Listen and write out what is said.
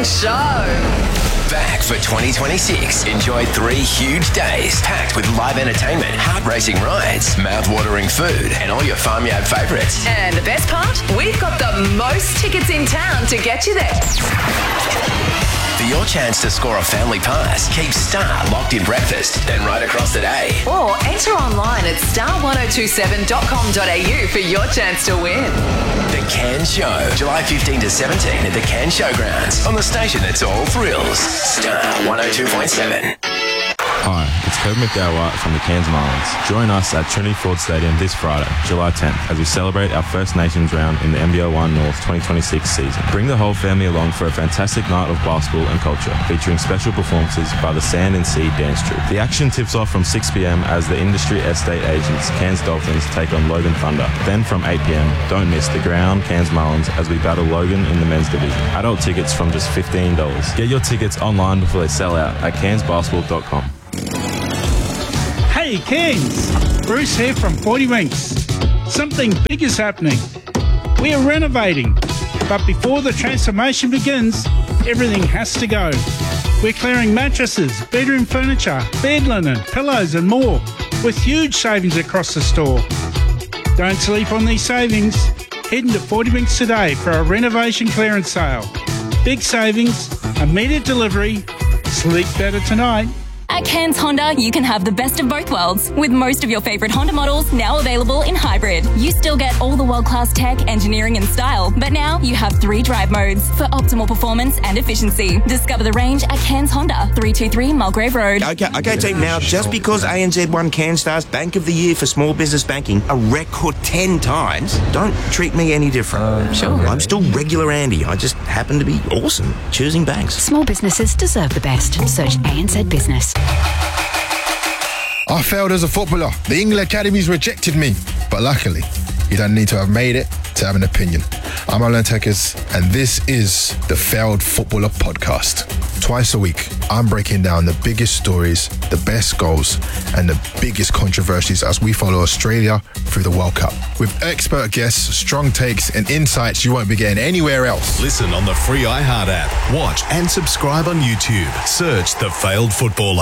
Show. Back for 2026. Enjoy 3 huge days packed with live entertainment, heart-racing rides, mouth-watering food, and all your farmyard favourites. And the best part? We've got the most tickets in town to get you there. For your chance to score a family pass, keep Star locked in breakfast and right across the day. Or enter online at star1027.com.au for your chance to win. The Cairns Show, July 15 to 17 at the Cairns Showgrounds on the station that's all thrills. Star 102.7. Hi, it's Kevin McDowell from the Cairns Marlins. Join us at Trinity Ford Stadium this Friday, July 10th, as we celebrate our First Nations round in the NBL 1 North 2026 season. Bring the whole family along for a fantastic night of basketball and culture, featuring special performances by the Sand and Sea Dance Troupe. The action tips off from 6 p.m. as the industry estate agents Cairns Dolphins take on Logan Thunder. Then from 8 p.m, don't miss the Ground Cairns Marlins as we battle Logan in the men's division. Adult tickets from just $15. Get your tickets online before they sell out at cairnsbasketball.com. Hey Cairns, Bruce here from 40 Winks. Something big is happening. We are renovating, but before the transformation begins, everything has to go. We're clearing mattresses, bedroom furniture, bed linen, pillows and more, with huge savings across the store. Don't sleep on these savings. Head into 40 Winks today for a renovation clearance sale. Big savings, immediate delivery, sleep better tonight. At Cairns Honda, you can have the best of both worlds, with most of your favourite Honda models now available in hybrid. You still get all the world-class tech, engineering and style, but now you have 3 drive modes for optimal performance and efficiency. Discover the range at Cairns Honda, 323 Mulgrave Road. Okay, team, now just because ANZ won CairnsStar's Bank of the Year for Small Business Banking a record 10 times, don't treat me any different. Sure. I'm still regular Andy. I just happen to be awesome choosing banks. Small businesses deserve the best. Search ANZ Business. I failed as a footballer. The England Academies rejected me. But luckily, you don't need to have made it to have an opinion. I'm Alan Tekers, and this is the Failed Footballer Podcast. Twice a week, I'm breaking down the biggest stories, the best goals, and the biggest controversies as we follow Australia through the World Cup. With expert guests, strong takes, and insights you won't be getting anywhere else. Listen on the free iHeart app. Watch and subscribe on YouTube. Search The Failed Footballer.